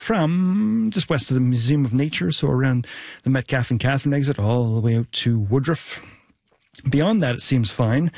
from just west of the Museum of Nature, so around the Metcalfe and Catherine exit, all the way out to Woodruff. Beyond that, it seems fine.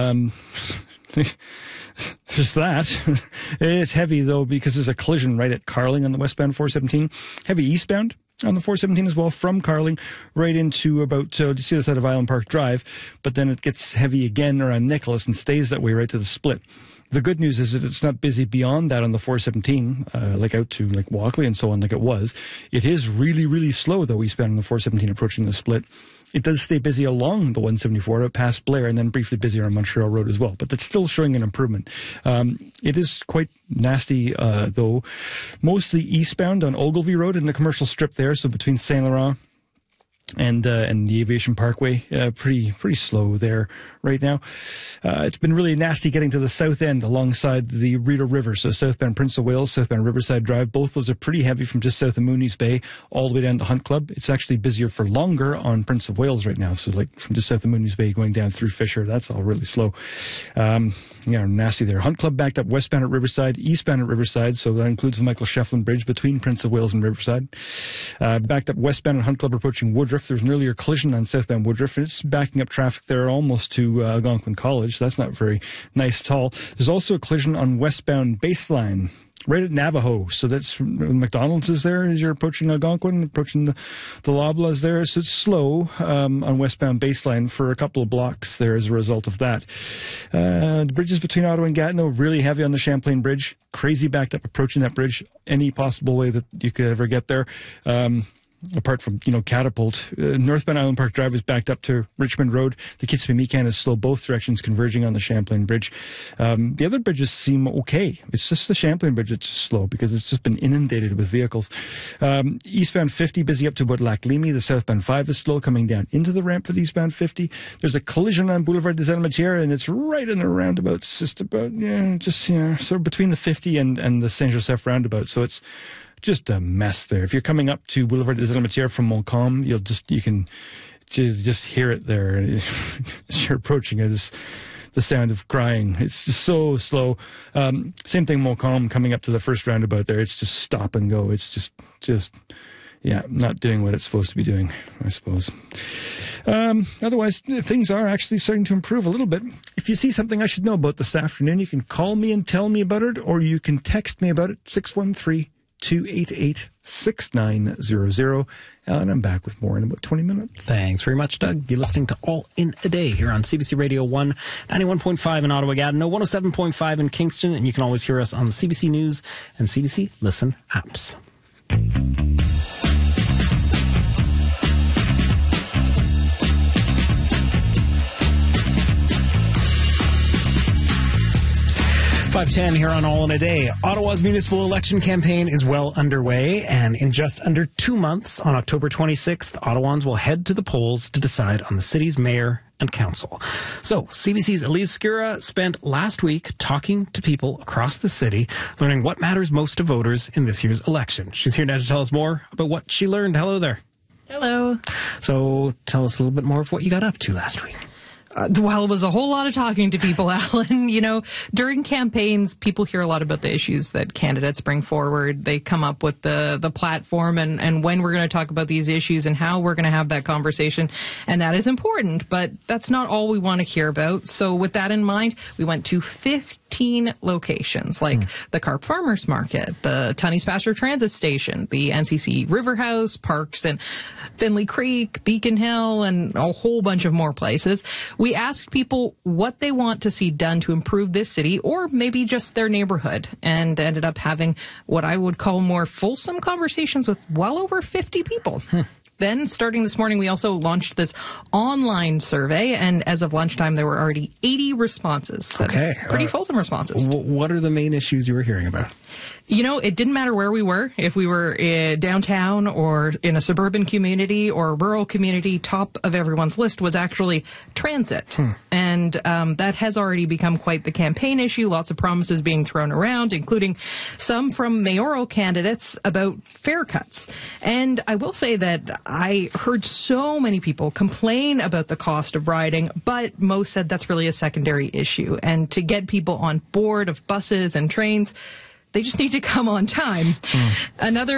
There's that. It's heavy, though, because there's a collision right at Carling on the westbound 417. Heavy eastbound on the 417 as well, from Carling right into about, do you see the side of Island Park Drive? But then it gets heavy again around Nicholas and stays that way right to the split. The good news is that it's not busy beyond that on the 417, like out to like Walkley and so on, like it was. It is really, really slow, though, eastbound on the 417 approaching the split. It does stay busy along the 174 out past Blair and then briefly busy on Montreal Road as well, but that's still showing an improvement. It is quite nasty, though, mostly eastbound on Ogilvie Road in the commercial strip there, so between Saint Laurent and the Aviation Parkway, pretty slow there right now. It's been really nasty getting to the south end alongside the Rideau River, so southbound Prince of Wales, southbound Riverside Drive. Both those are pretty heavy from just south of Mooney's Bay all the way down to Hunt Club. It's actually busier for longer on Prince of Wales right now, so like from just south of Mooney's Bay going down through Fisher, that's all really slow. Nasty there. Hunt Club backed up westbound at Riverside, eastbound at Riverside, so that includes the Michael Shefflin Bridge between Prince of Wales and Riverside. Backed up westbound at Hunt Club approaching Woodruff. There was an earlier collision on southbound Woodruff, and it's backing up traffic there almost to Algonquin College, so that's not very nice at all. There's also a collision on westbound Baseline, right at Navajo, so that's McDonald's is there as you're approaching Algonquin, approaching the Loblaws there, so it's slow on westbound Baseline for a couple of blocks there as a result of that. The bridges between Ottawa and Gatineau, really heavy on the Champlain Bridge, crazy backed up approaching that bridge any possible way that you could ever get there. Apart from, Catapult. Northbound Island Park Drive is backed up to Richmond Road. The Kissimmee-Meekan is slow, both directions converging on the Champlain Bridge. The other bridges seem okay. It's just the Champlain Bridge that's slow because it's just been inundated with vehicles. Eastbound 50 busy up to about Lac-Lemy. The southbound 5 is slow coming down into the ramp for the eastbound 50. There's a collision on Boulevard des Almatières, and it's right in the roundabout. It's just about, sort of between the 50 and the Saint-Joseph roundabout. So it's just a mess there. If you're coming up to Boulevard des Almatières from Montcalm, you can just hear it there. As you're approaching it, it's the sound of crying. It's just so slow. Same thing Montcalm coming up to the first roundabout there. It's just stop and go. It's just not doing what it's supposed to be doing, I suppose. Otherwise, things are actually starting to improve a little bit. If you see something I should know about this afternoon, you can call me and tell me about it, or you can text me about it, 613-288-6900. And I'm back with more in about 20 minutes. Thanks very much, Doug. You're listening to All in a Day here on CBC Radio 1, 91.5 in Ottawa, Gatineau, 107.5 in Kingston, and you can always hear us on the CBC News and CBC Listen apps. 5:10 here on All in a Day. Ottawa's municipal election campaign is well underway, and in just under 2 months, on October 26th, Ottawans will head to the polls to decide on the city's mayor and council. So, CBC's Elise Skura spent last week talking to people across the city, learning what matters most to voters in this year's election. She's here now to tell us more about what she learned. Hello there. Hello. So, tell us a little bit more of what you got up to last week. Well, it was a whole lot of talking to people, Alan. During campaigns, people hear a lot about the issues that candidates bring forward. They come up with the platform and when we're going to talk about these issues and how we're going to have that conversation. And that is important, but that's not all we want to hear about. So with that in mind, we went to 15 locations, like the Carp Farmers Market, the Tunney's Pasture Transit Station, the NCC River House, Parks and Finley Creek, Beacon Hill, and a whole bunch of more places. We asked people what they want to see done to improve this city or maybe just their neighborhood, and ended up having what I would call more fulsome conversations with well over 50 people. Then, starting this morning, we also launched this online survey, and as of lunchtime, there were already 80 responses. Okay. Pretty fulsome responses. What are the main issues you were hearing about? It didn't matter where we were, if we were downtown or in a suburban community or a rural community. Top of everyone's list was actually transit. And that has already become quite the campaign issue. Lots of promises being thrown around, including some from mayoral candidates about fare cuts. And I will say that I heard so many people complain about the cost of riding, but most said that's really a secondary issue. And to get people on board of buses and trains, They just need to come on time. Another